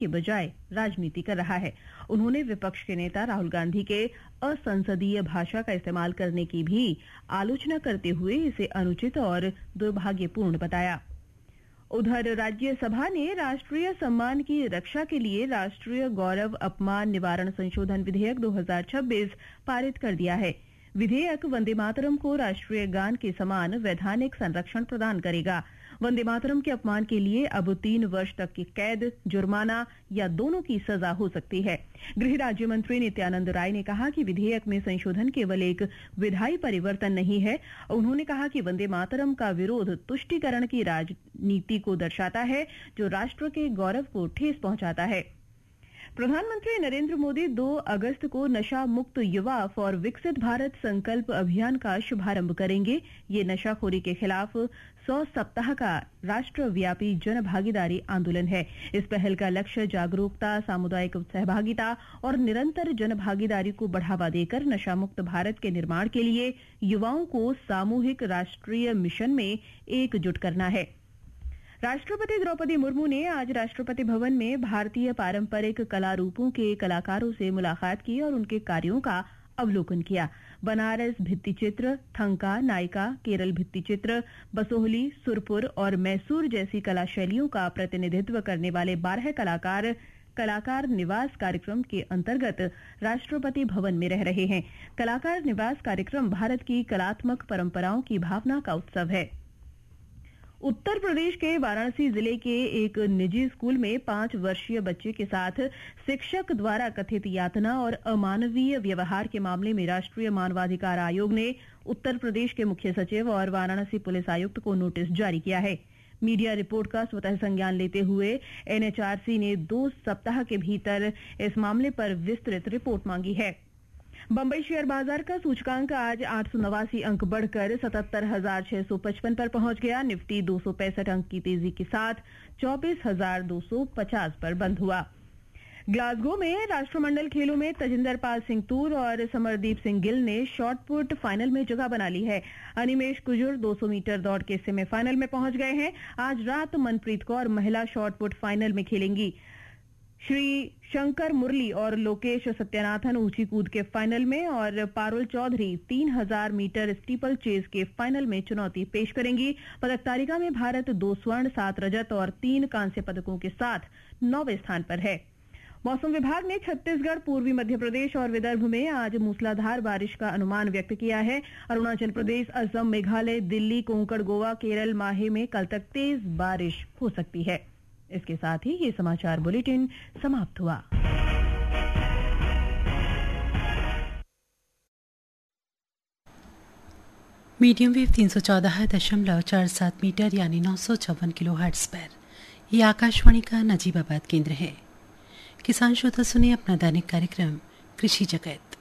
के बजाय राजनीति कर रहा है। उन्होंने विपक्ष के नेता राहुल गांधी के असंसदीय भाषा का इस्तेमाल करने की भी आलोचना करते हुए इसे अनुचित और दुर्भाग्यपूर्ण बताया। उधर राज्यसभा ने राष्ट्रीय सम्मान की रक्षा के लिए राष्ट्रीय गौरव अपमान निवारण संशोधन विधेयक 2026 पारित कर दिया है। विधेयक वंदे मातरम को राष्ट्रीय गान के समान वैधानिक संरक्षण प्रदान करेगा। वंदे मातरम के अपमान के लिए अब 3 वर्ष तक की कैद, जुर्माना या दोनों की सजा हो सकती है। गृह राज्य मंत्री नित्यानंद राय ने कहा कि विधेयक में संशोधन केवल एक विधायी परिवर्तन नहीं है। उन्होंने कहा कि वंदे मातरम का विरोध तुष्टीकरण की राजनीति को दर्शाता है, जो राष्ट्र के गौरव को ठेस पहुंचाता है। प्रधानमंत्री नरेंद्र मोदी 2 अगस्त को नशा मुक्त युवा फॉर विकसित भारत संकल्प अभियान का शुभारंभ करेंगे। ये नशाखोरी के खिलाफ 100 सप्ताह का राष्ट्रव्यापी जन भागीदारी आंदोलन है। इस पहल का लक्ष्य जागरूकता, सामुदायिक सहभागिता और निरंतर जन भागीदारी को बढ़ावा देकर नशा मुक्त भारत के निर्माण के लिए युवाओं को सामूहिक राष्ट्रीय मिशन में एकजुट करना है। राष्ट्रपति द्रौपदी मुर्मू ने आज राष्ट्रपति भवन में भारतीय पारंपरिक कला रूपों के कलाकारों से मुलाकात की और उनके कार्यों का अवलोकन किया। बनारस भित्ति चित्र, थंका, नायका, केरल भित्ति चित्र, बसोहली, सुरपुर और मैसूर जैसी कला शैलियों का प्रतिनिधित्व करने वाले 12 कलाकार निवास कार्यक्रम के अंतर्गत राष्ट्रपति भवन में रह रहे हैं। कलाकार निवास कार्यक्रम भारत की कलात्मक परंपराओं की भावना का उत्सव है। उत्तर प्रदेश के वाराणसी जिले के एक निजी स्कूल में 5 वर्षीय बच्चे के साथ शिक्षक द्वारा कथित यातना और अमानवीय व्यवहार के मामले में राष्ट्रीय मानवाधिकार आयोग ने उत्तर प्रदेश के मुख्य सचिव और वाराणसी पुलिस आयुक्त को नोटिस जारी किया है। मीडिया रिपोर्ट का स्वतः संज्ञान लेते हुए एनएचआरसी ने 2 सप्ताह के भीतर इस मामले पर विस्तृत रिपोर्ट मांगी है। बंबई शेयर बाजार का सूचकांक आज 889 अंक बढ़कर 77,655 पर पहुंच गया। निफ्टी 265 अंक की तेजी के साथ 24,250 पर बंद हुआ। ग्लासगो में राष्ट्रमंडल खेलों में तजिंदर पाल सिंह तूर और समरदीप सिंह गिल ने शॉटपुट फाइनल में जगह बना ली है। अनिमेश कुजूर 200 मीटर दौड़ के सेमीफाइनल में पहुंच गए हैं। आज रात मनप्रीत कौर महिला शॉटपुट फाइनल में खेलेंगी। श्री शंकर मुरली और लोकेश सत्यानाथन ऊंची कूद के फाइनल में और Parul Chaudhary 3000 metre steeple chase के फाइनल में चुनौती पेश करेंगी। पदक तालिका में भारत 2 स्वर्ण, 7 रजत और 3 कांस्य पदकों के साथ 9वें स्थान पर है। मौसम विभाग ने छत्तीसगढ़, पूर्वी मध्य प्रदेश और विदर्भ में आज मूसलाधार बारिश का अनुमान व्यक्त किया है। अरुणाचल प्रदेश, असम, मेघालय, दिल्ली, कोंकण, गोवा, केरल, माहे में कल तक तेज बारिश हो सकती है। इसके साथ ही ये समाचार बुलेटिन समाप्त हुआ। मीडियम वेव 314.47 मीटर यानी 954 किलोहर्ट्ज पर यह आकाशवाणी का नजीबाबाद केंद्र है। किसान श्रोता सुनिए अपना दैनिक कार्यक्रम कृषि जगत।